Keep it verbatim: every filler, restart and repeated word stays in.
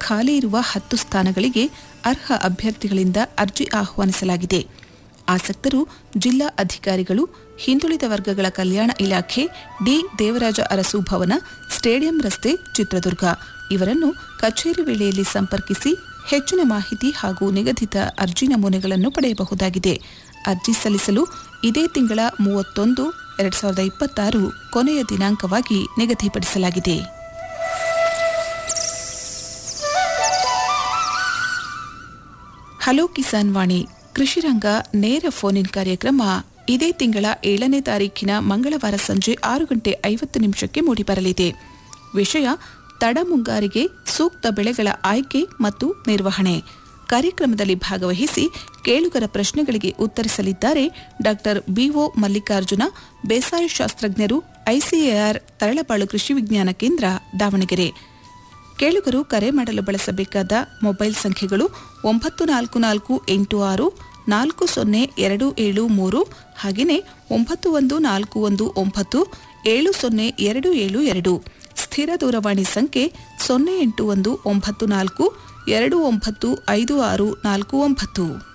ಖಾಲಿ ಇರುವ ಹತ್ತು ಸ್ಥಾನಗಳಿಗೆ ಅರ್ಹ ಅಭ್ಯರ್ಥಿಗಳಿಂದ ಅರ್ಜಿ ಆಹ್ವಾನಿಸಲಾಗಿದೆ. ಆಸಕ್ತರು ಜಿಲ್ಲಾ ಅಧಿಕಾರಿಗಳು, ಹಿಂದುಳಿದ ವರ್ಗಗಳ ಕಲ್ಯಾಣ ಇಲಾಖೆ, ಡಿ ದೇವರಾಜ ಅರಸು ಭವನ, ಸ್ಟೇಡಿಯಂ ರಸ್ತೆ, ಚಿತ್ರದುರ್ಗ ಇವರನ್ನು ಕಚೇರಿ ವೇಳೆಯಲ್ಲಿ ಸಂಪರ್ಕಿಸಿ ಹೆಚ್ಚಿನ ಮಾಹಿತಿ ಹಾಗೂ ನಿಗದಿತ ಅರ್ಜಿ ನಮೂನೆಗಳನ್ನು ಪಡೆಯಬಹುದಾಗಿದೆ. ಅರ್ಜಿ ಸಲ್ಲಿಸಲು ಇದೇ ತಿಂಗಳ ಮೂವತ್ತೊಂದು ಎರಡು ಸಾವಿರದ ಇಪ್ಪತ್ತಾರು ಕೊನೆಯ ದಿನಾಂಕವಾಗಿ ನಿಗದಿಪಡಿಸಲಾಗಿದೆ. ಹಲೋ ಕಿಸಾನ್ ವಾಣಿ ಕೃಷಿರಂಗ ನೇರ ಫೋನ್ ಇನ್ ಕಾರ್ಯಕ್ರಮ ಇದೇ ತಿಂಗಳ ಏಳನೇ ತಾರೀಖಿನ ಮಂಗಳವಾರ ಸಂಜೆ ಆರು ಗಂಟೆ ಐವತ್ತು ನಿಮಿಷಕ್ಕೆ ಮೂಡಿಬರಲಿದೆ. ವಿಷಯ ತಡ ಮುಂಗಾರಿಗೆ ಸೂಕ್ತ ಬೆಳೆಗಳ ಆಯ್ಕೆ ಮತ್ತು ನಿರ್ವಹಣೆ. ಕಾರ್ಯಕ್ರಮದಲ್ಲಿ ಭಾಗವಹಿಸಿ ಕೇಳುಗರ ಪ್ರಶ್ನೆಗಳಿಗೆ ಉತ್ತರಿಸಲಿದ್ದಾರೆ ಡಾಕ್ಟರ್ ಬಿಒ ಮಲ್ಲಿಕಾರ್ಜುನ, ಬೇಸಾಯ ಶಾಸ್ತ್ರಜ್ಞರು, ಐಸಿಎಆರ್ ತರಳಬಾಳು ಕೃಷಿ ವಿಜ್ಞಾನ ಕೇಂದ್ರ, ದಾವಣಗೆರೆ. ಕೇಳುಗರು ಕರೆ ಮಾಡಲು ಬಳಸಬೇಕಾದ ಮೊಬೈಲ್ ಸಂಖ್ಯೆಗಳು ಒಂಬತ್ತು ನಾಲ್ಕು ನಾಲ್ಕು ಎಂಟು ಆರು ನಾಲ್ಕು ಸೊನ್ನೆ ಎರಡು ಏಳು ಮೂರು, ಹಾಗೆಯೇ ಒಂಬತ್ತು ಒಂದು ನಾಲ್ಕು ಒಂದು ಒಂಬತ್ತು ಏಳು ಸೊನ್ನೆ ಎರಡು ಏಳು ಎರಡು. ಸ್ಥಿರ ದೂರವಾಣಿ ಸಂಖ್ಯೆ ಸೊನ್ನೆ ಎಂಟು ಒಂದು ಒಂಬತ್ತು ನಾಲ್ಕು ಎರಡು ಒಂಬತ್ತು ಐದು ಆರು ನಾಲ್ಕು ಒಂಬತ್ತು.